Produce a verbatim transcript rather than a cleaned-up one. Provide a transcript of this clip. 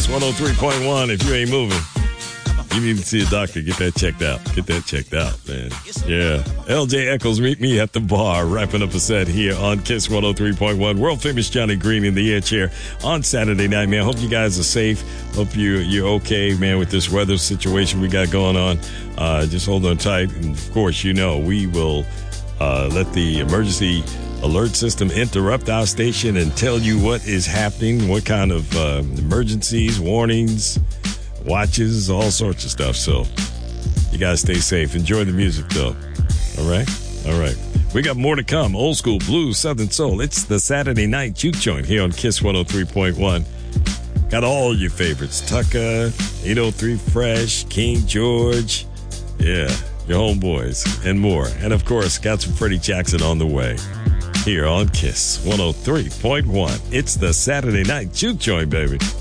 one oh three point one. If you ain't moving, you need to see a doctor. Get that checked out. Get that checked out, man. Yeah. L J Eccles, meet me at the bar, wrapping up a set here on Kiss one oh three point one. World famous Johnny Green in the air chair on Saturday night, man. Hope you guys are safe. Hope you, you're okay, man, with this weather situation we got going on. Uh, just hold on tight. And, of course, you know, we will uh, let the emergency alert system interrupt our station and tell you what is happening, what kind of uh, emergencies, warnings, watches, all sorts of stuff. So you guys stay safe. Enjoy the music, though. All right? All right. We got more to come. Old school, blues, southern soul. It's the Saturday Night Juke Joint here on Kiss one oh three point one. Got all your favorites. Tucker, eight oh three Fresh, King George. Yeah, your homeboys and more. And, of course, got some Freddie Jackson on the way here on Kiss one oh three point one. It's the Saturday Night Juke Joint, baby.